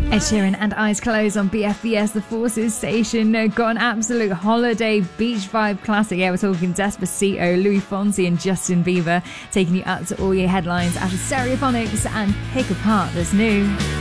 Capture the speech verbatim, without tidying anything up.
Ed Sheeran and Eyes Closed on B F B S, the Forces station. Uh, got an absolute holiday beach vibe classic. Yeah, we're talking Despacito, Louis Fonsi and Justin Bieber, taking you up to all your headlines after Stereophonics and Pick Apart That's New.